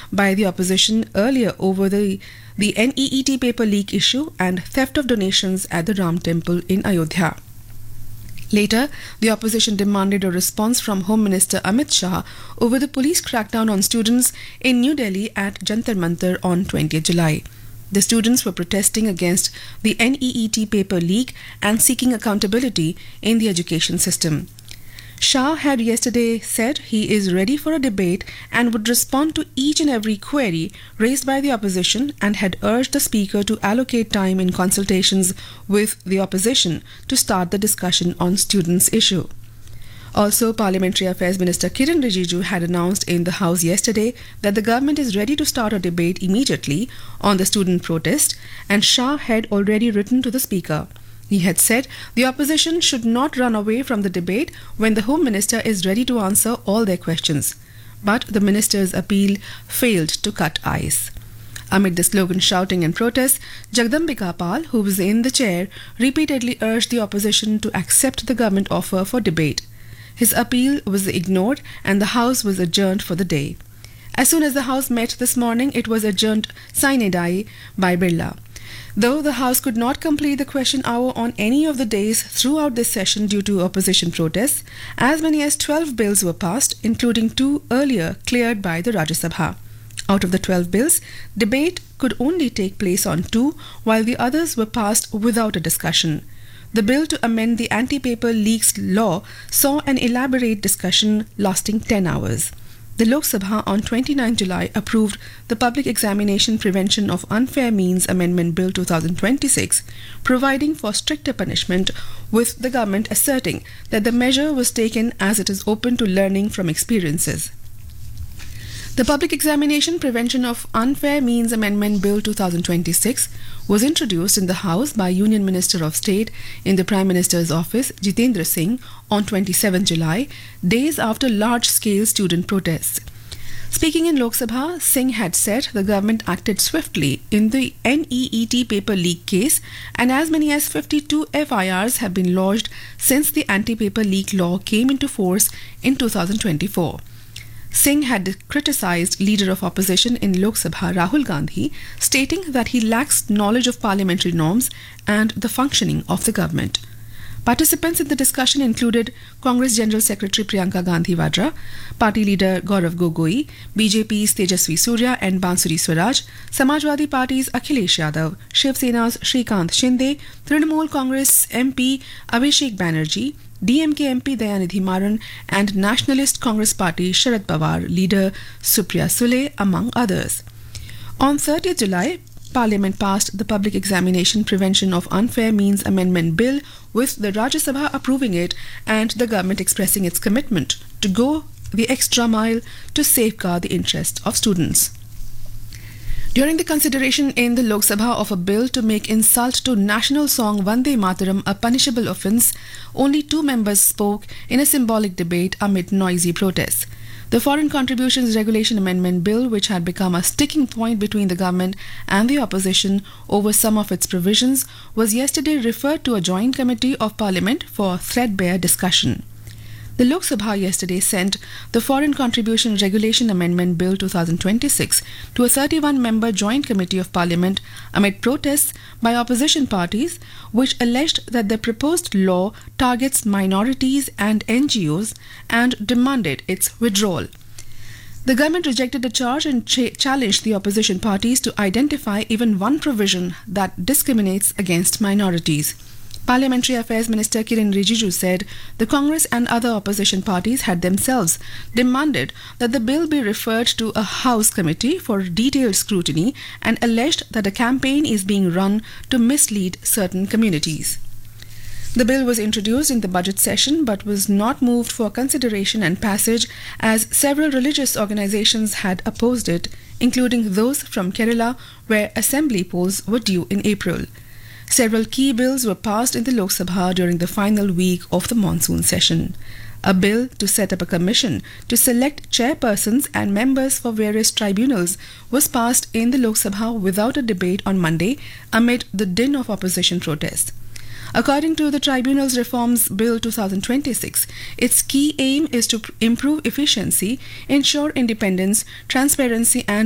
by the opposition earlier over the NEET paper leak issue and theft of donations at the Ram Temple in Ayodhya. Later, the opposition demanded a response from Home Minister Amit Shah over the police crackdown on students in New Delhi at Jantar Mantar on 20th July. The students were protesting against the NEET paper leak and seeking accountability in the education system. Shah had yesterday said he is ready for a debate and would respond to each and every query raised by the opposition, and had urged the Speaker to allocate time in consultations with the opposition to start the discussion on students' issue. Also, Parliamentary Affairs Minister Kiren Rijiju had announced in the House yesterday that the government is ready to start a debate immediately on the student protest, and Shah had already written to the Speaker. He had said the opposition should not run away from the debate when the Home Minister is ready to answer all their questions. But the Minister's appeal failed to cut ice. Amid the slogan shouting and protest, Jagdambika Pal, who was in the chair, repeatedly urged the opposition to accept the government offer for debate. His appeal was ignored and the House was adjourned for the day. As soon as the House met this morning, it was adjourned sine die by Birla. Though the House could not complete the question hour on any of the days throughout this session due to opposition protests, as many as 12 bills were passed, including 2 earlier cleared by the Rajya Sabha. Out of the 12 bills, debate could only take place on 2, while the others were passed without a discussion. The bill to amend the anti-paper leaks law saw an elaborate discussion lasting 10 hours. The Lok Sabha on 29 July approved the Public Examination Prevention of Unfair Means Amendment Bill 2026, providing for stricter punishment, with the government asserting that the measure was taken as it is open to learning from experiences. The Public Examination Prevention of Unfair Means Amendment Bill 2026 was introduced in the House by Union Minister of State in the Prime Minister's office, Jitendra Singh, on 27 July, days after large-scale student protests. Speaking in Lok Sabha, Singh had said the government acted swiftly in the NEET paper leak case, and as many as 52 FIRs have been lodged since the anti-paper leak law came into force in 2024. Singh had criticized Leader of Opposition in Lok Sabha Rahul Gandhi, stating that he lacks knowledge of parliamentary norms and the functioning of the government. Participants in the discussion included Congress General Secretary Priyanka Gandhi Vadra, Party Leader Gaurav Gogoi, BJP's Tejasvi Surya and Bansuri Swaraj, Samajwadi Party's Akhilesh Yadav, Shiv Sena's Shrikant Shinde, Trinamool Congress MP Abhishek Banerjee, DMK MP Dayanidhi Maran, and Nationalist Congress Party Sharad Pawar leader Supriya Sule, among others. On 30th July, Parliament passed the Public Examination Prevention of Unfair Means Amendment Bill, with the Rajya Sabha approving it and the government expressing its commitment to go the extra mile to safeguard the interests of students. During the consideration in the Lok Sabha of a bill to make insult to national song Vande Mataram a punishable offence, only 2 members spoke in a symbolic debate amid noisy protests. The Foreign Contributions Regulation Amendment Bill, which had become a sticking point between the government and the opposition over some of its provisions, was yesterday referred to a joint committee of Parliament for threadbare discussion. The Lok Sabha yesterday sent the Foreign Contribution Regulation Amendment Bill 2026 to a 31-member joint committee of Parliament amid protests by opposition parties, which alleged that the proposed law targets minorities and NGOs and demanded its withdrawal. The government rejected the charge and challenged the opposition parties to identify even one provision that discriminates against minorities. Parliamentary Affairs Minister Kiren Rijiju said the Congress and other opposition parties had themselves demanded that the bill be referred to a House committee for detailed scrutiny, and alleged that a campaign is being run to mislead certain communities. The bill was introduced in the budget session but was not moved for consideration and passage, as several religious organizations had opposed it, including those from Kerala, where assembly polls were due in April. Several key bills were passed in the Lok Sabha during the final week of the monsoon session. A bill to set up a commission to select chairpersons and members for various tribunals was passed in the Lok Sabha without a debate on Monday amid the din of opposition protests. According to the Tribunals Reforms Bill 2026, its key aim is to improve efficiency, ensure independence, transparency and